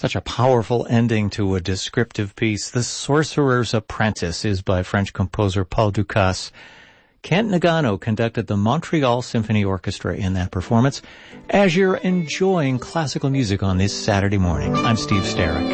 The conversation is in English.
Such a powerful ending to a descriptive piece. The Sorcerer's Apprentice is by French composer Paul Dukas. Kent Nagano conducted the Montreal Symphony Orchestra in that performance. As you're enjoying classical music on this Saturday morning, I'm Steve Sterrick.